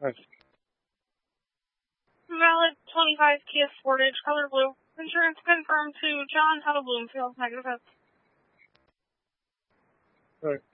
Thanks. Valid 25 Kia Sportage, color blue. Insurance confirmed to John Tuttle Bloomfield, negative. All right.